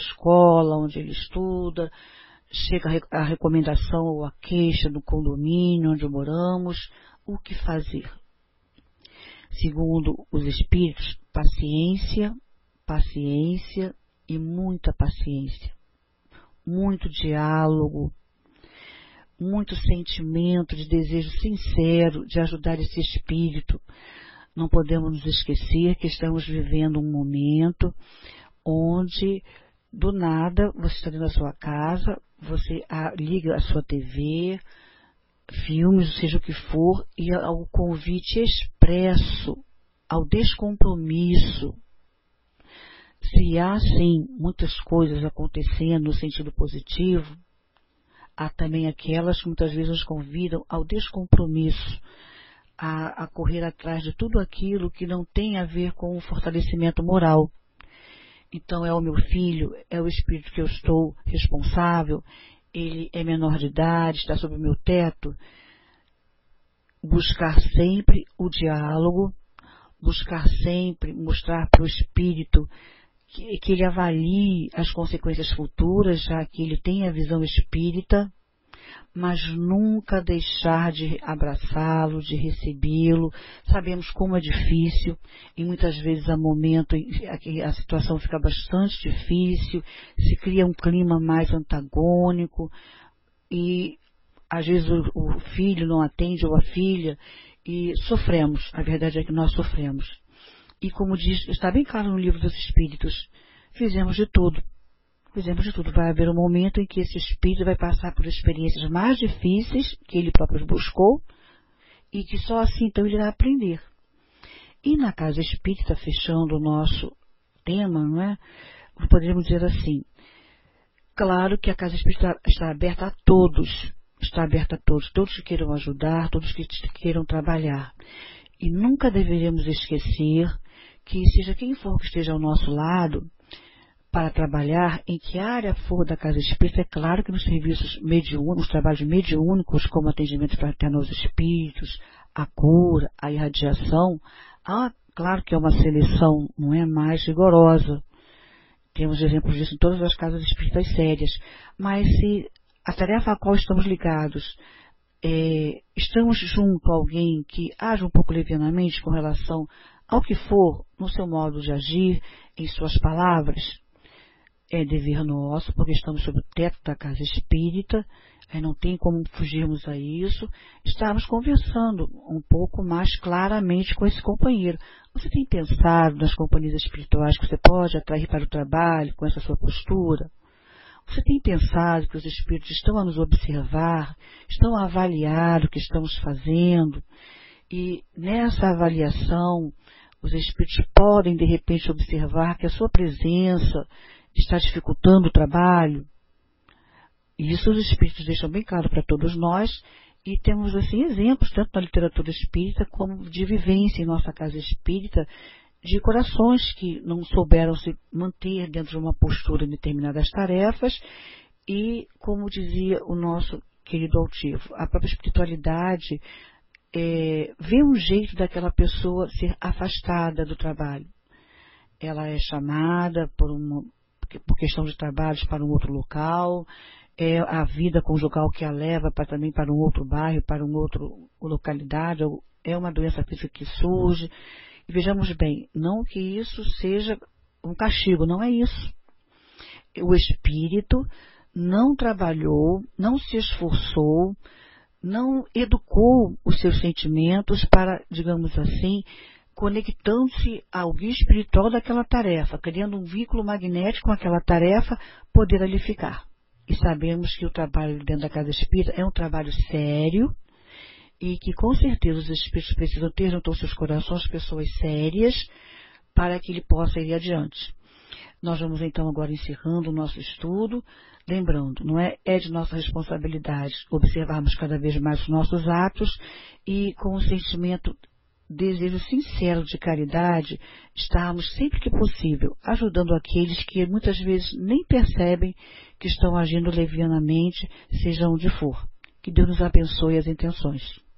escola onde ele estuda, chega a recomendação ou a queixa do condomínio onde moramos. O que fazer? Segundo os espíritos, paciência, paciência e muita paciência. Muito diálogo, muito sentimento de desejo sincero de ajudar esse espírito. Não podemos nos esquecer que estamos vivendo um momento onde, do nada, você está dentro da sua casa, você liga a sua TV, filmes, seja o que for, e ao convite expresso, ao descompromisso. Se há, sim, muitas coisas acontecendo no sentido positivo, há também aquelas que muitas vezes nos convidam ao descompromisso, a correr atrás de tudo aquilo que não tem a ver com o fortalecimento moral. Então é o meu filho, é o espírito que eu estou responsável, ele é menor de idade, está sob o meu teto. Buscar sempre o diálogo, buscar sempre mostrar para o espírito que ele avalie as consequências futuras, já que ele tem a visão espírita, mas nunca deixar de abraçá-lo, de recebê-lo. Sabemos como é difícil e muitas vezes há momentos em que a situação fica bastante difícil, se cria um clima mais antagônico e às vezes o filho não atende ou a filha e sofremos. A verdade é que nós sofremos. E como diz, está bem claro no livro dos Espíritos, fizemos de tudo. Fizemos de tudo. Vai haver um momento em que esse espírito vai passar por experiências mais difíceis, que ele próprio buscou, e que só assim então ele irá aprender. E na casa espírita, fechando o nosso tema, não é? Poderíamos dizer assim, claro que a casa espírita está aberta a todos, todos que queiram ajudar, todos que queiram trabalhar. E nunca deveremos esquecer que seja quem for que esteja ao nosso lado, para trabalhar, em que área for da casa espírita, é claro que nos serviços mediúnicos, trabalhos mediúnicos, como atendimento fraterno aos espíritos, a cura, a irradiação, claro que é uma seleção, não é mais rigorosa. Temos exemplos disso em todas as casas espíritas sérias. Mas se a tarefa a qual estamos ligados, estamos junto a alguém que age um pouco levianamente com relação ao que for, no seu modo de agir, em suas palavras, é dever nosso, porque estamos sob o teto da casa espírita, não tem como fugirmos a isso, estarmos conversando um pouco mais claramente com esse companheiro. Você tem pensado nas companhias espirituais que você pode atrair para o trabalho com essa sua postura? Você tem pensado que os espíritos estão a nos observar, estão a avaliar o que estamos fazendo, e nessa avaliação os espíritos podem de repente observar que a sua presença está dificultando o trabalho? E isso os espíritos deixam bem claro para todos nós, e temos assim exemplos, tanto na literatura espírita como de vivência em nossa casa espírita, de corações que não souberam se manter dentro de uma postura em determinadas tarefas, e como dizia o nosso querido altivo, a própria espiritualidade vê um jeito daquela pessoa ser afastada do trabalho. Ela é chamada por questão de trabalhos para um outro local, é a vida conjugal que a leva também para um outro bairro, para uma outra localidade, é uma doença física que surge. E vejamos bem, não que isso seja um castigo, não é isso. O espírito não trabalhou, não se esforçou, não educou os seus sentimentos para, digamos assim, conectando-se ao guia espiritual daquela tarefa, criando um vínculo magnético com aquela tarefa, poder ali ficar. E sabemos que o trabalho dentro da casa espírita é um trabalho sério, e que com certeza os espíritos precisam ter junto aos seus corações pessoas sérias para que ele possa ir adiante. Nós vamos então agora encerrando o nosso estudo, lembrando, não é de nossa responsabilidade observarmos cada vez mais os nossos atos e com um sentimento, desejo sincero de caridade, estarmos sempre que possível ajudando aqueles que muitas vezes nem percebem que estão agindo levianamente, seja onde for. Que Deus nos abençoe as intenções.